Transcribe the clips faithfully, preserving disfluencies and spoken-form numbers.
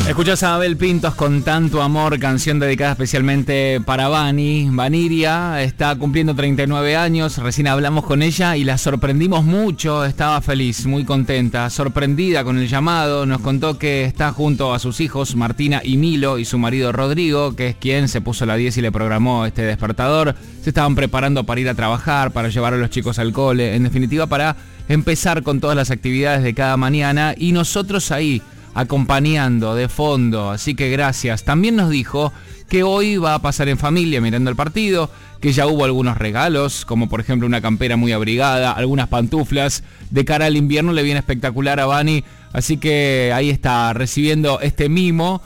Escuchás a Abel Pintos con Tanto Amor, canción dedicada especialmente para Vani. Vaniria está cumpliendo treinta y nueve años, recién hablamos con ella y la sorprendimos mucho, estaba feliz, muy contenta, sorprendida con el llamado, nos contó que está junto a sus hijos Martina y Milo y su marido Rodrigo, que es quien se puso la diez y le programó este despertador. Se estaban preparando para ir a trabajar, para llevar a los chicos al cole, en definitiva para empezar con todas las actividades de cada mañana y nosotros ahí, acompañando de fondo, así que gracias. También nos dijo que hoy va a pasar en familia mirando el partido, que ya hubo algunos regalos, como por ejemplo una campera muy abrigada, algunas pantuflas, de cara al invierno le viene espectacular a Vani, así que ahí está recibiendo este mimo.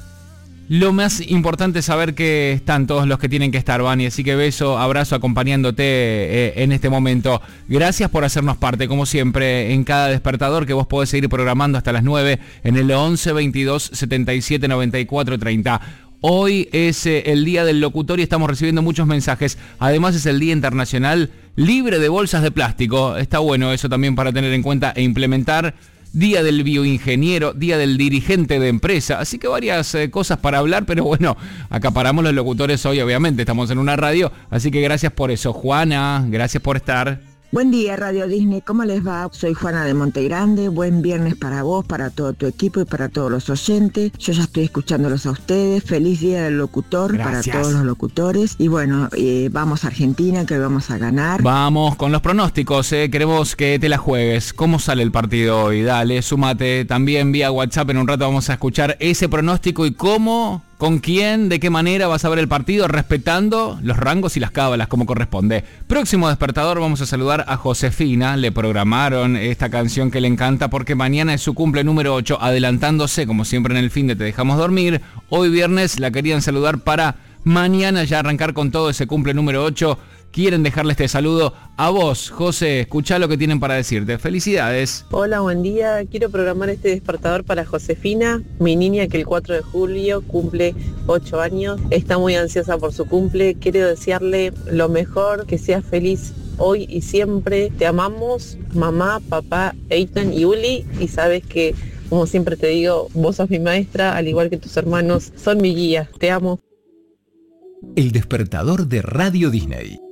Lo más importante es saber que están todos los que tienen que estar, Vani, así que beso, abrazo acompañándote eh, en este momento. Gracias por hacernos parte, como siempre, en cada despertador que vos podés seguir programando hasta las nueve en el once veintidós setenta y siete noventa y cuatro treinta. Hoy es eh, el Día del Locutor y estamos recibiendo muchos mensajes. Además es el Día Internacional Libre de Bolsas de Plástico. Está bueno eso también para tener en cuenta e implementar. Día del bioingeniero, día del dirigente de empresa, así que varias eh, cosas para hablar, pero bueno, acaparamos los locutores hoy, obviamente, estamos en una radio, así que gracias por eso. Juana, gracias por estar. Buen día, Radio Disney, ¿cómo les va? Soy Juana de Montegrande, buen viernes para vos, para todo tu equipo y para todos los oyentes. Yo ya estoy escuchándolos a ustedes, feliz Día del Locutor. Gracias. Para todos los locutores. Y bueno, eh, vamos a Argentina, que hoy vamos a ganar. Vamos con los pronósticos, eh. queremos que te la juegues. ¿Cómo sale el partido hoy? Dale, súmate también vía WhatsApp, en un rato vamos a escuchar ese pronóstico y cómo... ¿Con quién? ¿De qué manera vas a ver el partido? Respetando los rangos y las cábalas como corresponde. Próximo despertador vamos a saludar a Josefina. Le programaron esta canción que le encanta porque mañana es su cumple número ocho. Adelantándose, como siempre en el fin de Te Dejamos Dormir. Hoy viernes la querían saludar para mañana ya arrancar con todo ese cumple número ocho. Quieren dejarle este saludo a vos, José. Escuchá lo que tienen para decirte. Felicidades. Hola, buen día. Quiero programar este despertador para Josefina, mi niña que el cuatro de julio cumple ocho años. Está muy ansiosa por su cumple. Quiero desearle lo mejor, que sea feliz hoy y siempre. Te amamos, mamá, papá, Eitan y Uli. Y sabes que, como siempre te digo, vos sos mi maestra, al igual que tus hermanos son mi guía. Te amo. El despertador de Radio Disney.